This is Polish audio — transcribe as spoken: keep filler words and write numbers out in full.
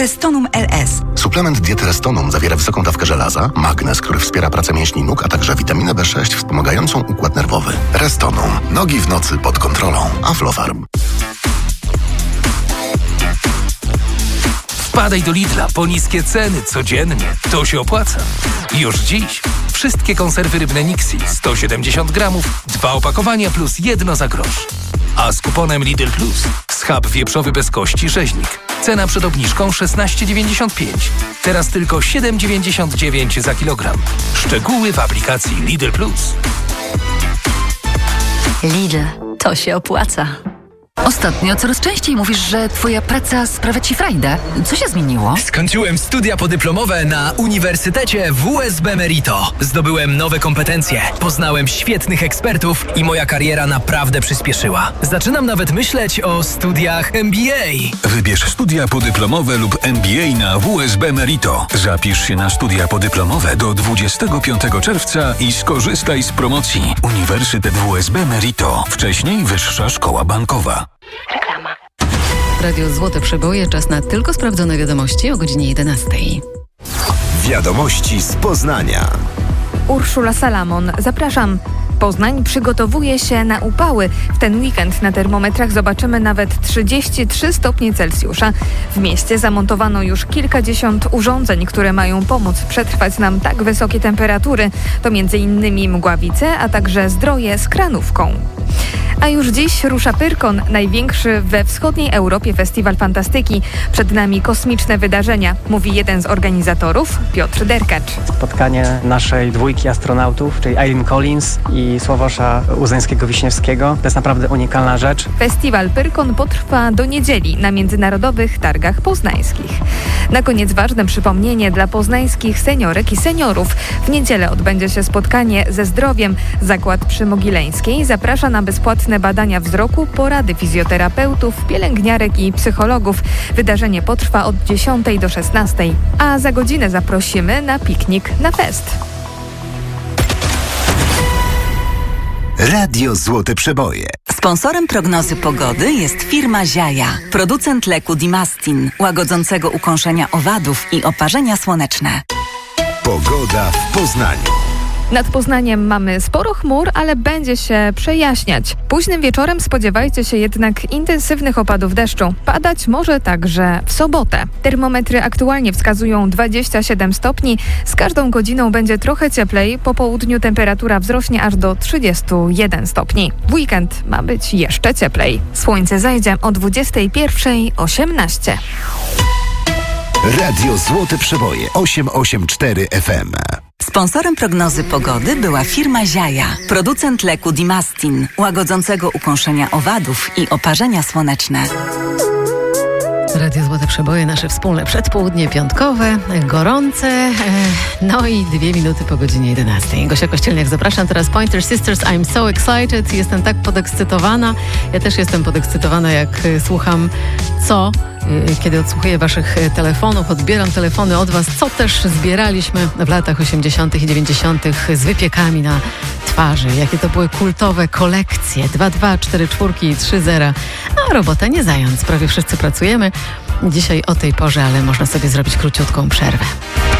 Restonum L S. Suplement diety Restonum zawiera wysoką dawkę żelaza, magnez, który wspiera pracę mięśni nóg, a także witaminę B sześć wspomagającą układ nerwowy. Restonum. Nogi w nocy pod kontrolą. Aflofarm. Wpadaj do Lidla po niskie ceny codziennie. To się opłaca. Już dziś wszystkie konserwy rybne Nixi sto siedemdziesiąt gramów, dwa opakowania plus jedno za grosz. A z kuponem Lidl Plus schab wieprzowy bez kości rzeźnik. Cena przed obniżką szesnaście dziewięćdziesiąt pięć. Teraz tylko siedem dziewięćdziesiąt dziewięć za kilogram. Szczegóły w aplikacji Lidl Plus. Lidl. To się opłaca. Ostatnio coraz częściej mówisz, że twoja praca sprawia ci frajdę. Co się zmieniło? Skończyłem studia podyplomowe na Uniwersytecie W S B Merito. Zdobyłem nowe kompetencje, poznałem świetnych ekspertów i moja kariera naprawdę przyspieszyła. Zaczynam nawet myśleć o studiach M B A. Wybierz studia podyplomowe lub M B A na W S B Merito. Zapisz się na studia podyplomowe do dwudziestego piątego czerwca i skorzystaj z promocji. Uniwersytet W S B Merito. Wcześniej Wyższa Szkoła Bankowa. Reklama. Radio Złote Przeboje, czas na tylko sprawdzone wiadomości o godzinie jedenastej. Wiadomości z Poznania. Urszula Salamon, zapraszam. Poznań przygotowuje się na upały. W ten weekend na termometrach zobaczymy nawet trzydzieści trzy stopnie Celsjusza. W mieście zamontowano już kilkadziesiąt urządzeń, które mają pomóc przetrwać nam tak wysokie temperatury. To między innymi mgławice, a także zdroje z kranówką. A już dziś rusza Pyrkon, największy we wschodniej Europie festiwal fantastyki. Przed nami kosmiczne wydarzenia, mówi jeden z organizatorów, Piotr Derkacz. Spotkanie naszej dwójki astronautów, czyli Eileen Collins i Sławosza Uzeńskiego-Wiśniewskiego. To jest naprawdę unikalna rzecz. Festiwal Pyrkon potrwa do niedzieli na Międzynarodowych Targach Poznańskich. Na koniec ważne przypomnienie dla poznańskich seniorek i seniorów. W niedzielę odbędzie się spotkanie ze zdrowiem. Zakład przy Mogileńskiej zaprasza na bezpłatne badania wzroku, porady fizjoterapeutów, pielęgniarek i psychologów. Wydarzenie potrwa od dziesiątej do szesnastej, a za godzinę zaprosimy na piknik na fest. Radio Złote Przeboje. Sponsorem prognozy pogody jest firma Ziaja, producent leku Dimastin, łagodzącego ukąszenia owadów i oparzenia słoneczne. Pogoda w Poznaniu. Nad Poznaniem mamy sporo chmur, ale będzie się przejaśniać. Późnym wieczorem spodziewajcie się jednak intensywnych opadów deszczu. Padać może także w sobotę. Termometry aktualnie wskazują dwadzieścia siedem stopni. Z każdą godziną będzie trochę cieplej. Po południu temperatura wzrośnie aż do trzydziestu jeden stopni. W weekend ma być jeszcze cieplej. Słońce zajdzie o dwudziestej pierwszej osiemnaście. Radio Złote Przeboje osiemset osiemdziesiąt cztery F M. Sponsorem prognozy pogody była firma Ziaja, producent leku Dimastin, łagodzącego ukąszenia owadów i oparzenia słoneczne. Radio Złote Przeboje, nasze wspólne przedpołudnie piątkowe, gorące, no i dwie minuty po godzinie jedenastej. Gosia Kościelniak, zapraszam teraz. Pointer Sisters, I'm so excited. Jestem tak podekscytowana. Ja też jestem podekscytowana, jak słucham, co, kiedy odsłuchuję waszych telefonów, odbieram telefony od was, co też zbieraliśmy w latach osiemdziesiątych i dziewięćdziesiątych z wypiekami na twarzy. Jakie to były kultowe kolekcje. dwa dwa, cztery czwórki i trzy zera. A robota nie zając. Prawie wszyscy pracujemy dzisiaj o tej porze, ale można sobie zrobić króciutką przerwę.